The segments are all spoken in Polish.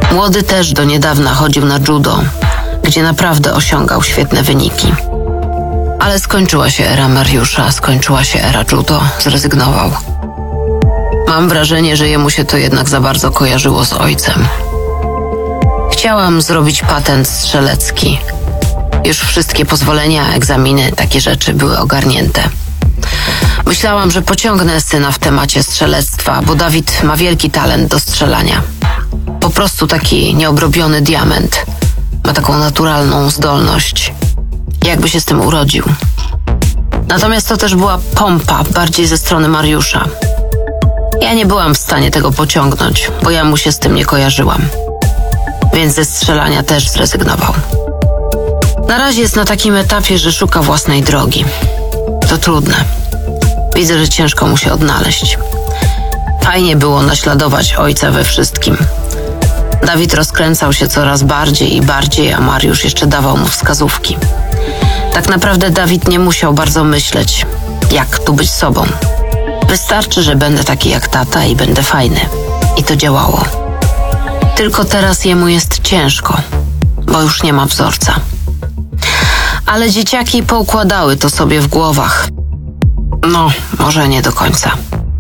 Młody też do niedawna chodził na judo, gdzie naprawdę osiągał świetne wyniki. Ale skończyła się era Mariusza, skończyła się era judo, zrezygnował. Mam wrażenie, że jemu się to jednak za bardzo kojarzyło z ojcem. Chciałam zrobić patent strzelecki. Już wszystkie pozwolenia, egzaminy, takie rzeczy były ogarnięte. Myślałam, że pociągnę syna w temacie strzelectwa, bo Dawid ma wielki talent do strzelania. Po prostu taki nieobrobiony diament. Ma taką naturalną zdolność. Jakby się z tym urodził. Natomiast to też była pompa, bardziej ze strony Mariusza. Ja nie byłam w stanie tego pociągnąć, bo ja mu się z tym nie kojarzyłam. Więc ze strzelania też zrezygnował. Na razie jest na takim etapie, że szuka własnej drogi. To trudne. Widzę, że ciężko mu się odnaleźć. Fajnie było naśladować ojca we wszystkim. Dawid rozkręcał się coraz bardziej i bardziej, a Mariusz jeszcze dawał mu wskazówki. Tak naprawdę Dawid nie musiał bardzo myśleć, jak tu być sobą. Wystarczy, że będę taki jak tata i będę fajny. I to działało. Tylko teraz jemu jest ciężko, bo już nie ma wzorca. Ale dzieciaki poukładały to sobie w głowach. No, może nie do końca.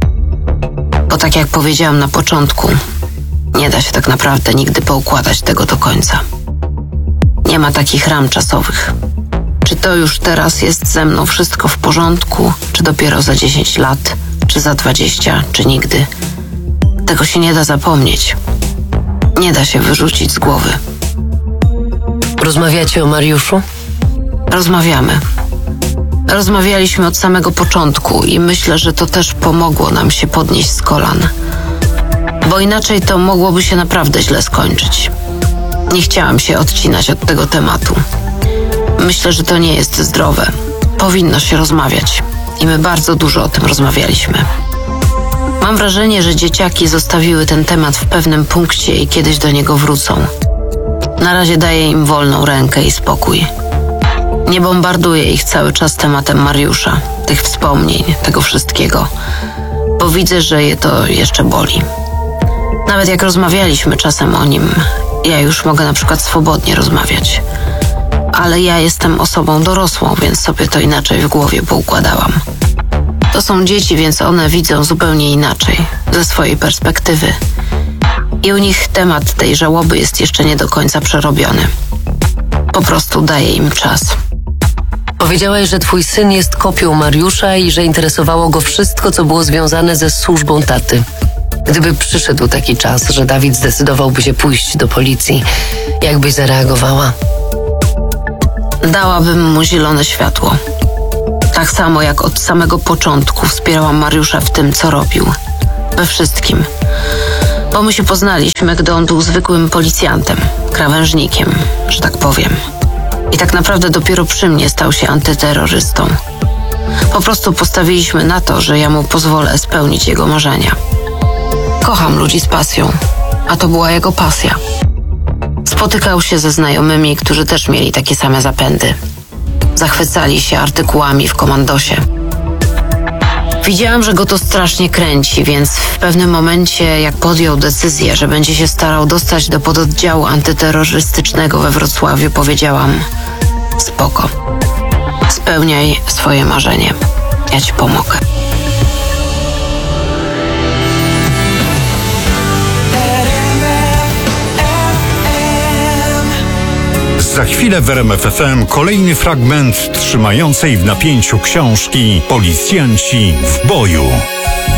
Bo tak jak powiedziałam na początku, nie da się tak naprawdę nigdy poukładać tego do końca. Nie ma takich ram czasowych. Czy to już teraz jest ze mną wszystko w porządku, czy dopiero za 10 lat, czy za 20, czy nigdy. Tego się nie da zapomnieć. Nie da się wyrzucić z głowy. Rozmawiacie o Mariuszu? Rozmawiamy. Rozmawialiśmy od samego początku i myślę, że to też pomogło nam się podnieść z kolan. Bo inaczej to mogłoby się naprawdę źle skończyć. Nie chciałam się odcinać od tego tematu. Myślę, że to nie jest zdrowe. Powinno się rozmawiać. I my bardzo dużo o tym rozmawialiśmy. Mam wrażenie, że dzieciaki zostawiły ten temat w pewnym punkcie i kiedyś do niego wrócą. Na razie daję im wolną rękę i spokój. Nie bombarduję ich cały czas tematem Mariusza, tych wspomnień, tego wszystkiego, bo widzę, że je to jeszcze boli. Nawet jak rozmawialiśmy czasem o nim, ja już mogę na przykład swobodnie rozmawiać. Ale ja jestem osobą dorosłą, więc sobie to inaczej w głowie poukładałam. To są dzieci, więc one widzą zupełnie inaczej, ze swojej perspektywy. I u nich temat tej żałoby jest jeszcze nie do końca przerobiony. Po prostu daję im czas. Powiedziałaś, że twój syn jest kopią Mariusza i że interesowało go wszystko, co było związane ze służbą taty. Gdyby przyszedł taki czas, że Dawid zdecydowałby się pójść do policji, jak byś zareagowała? Dałabym mu zielone światło. Tak samo jak od samego początku wspierałam Mariusza w tym, co robił. We wszystkim. Bo my się poznaliśmy, gdy on był zwykłym policjantem, krawężnikiem, że tak powiem. I tak naprawdę dopiero przy mnie stał się antyterrorystą. Po prostu postawiliśmy na to, że ja mu pozwolę spełnić jego marzenia. Kocham ludzi z pasją, a to była jego pasja. Spotykał się ze znajomymi, którzy też mieli takie same zapędy. Zachwycali się artykułami w komandosie. Widziałam, że go to strasznie kręci, więc w pewnym momencie, jak podjął decyzję, że będzie się starał dostać do pododdziału antyterrorystycznego we Wrocławiu, powiedziałam: spoko. Spełniaj swoje marzenie. Ja ci pomogę. Za chwilę w RMF FM kolejny fragment trzymającej w napięciu książki Policjanci w boju.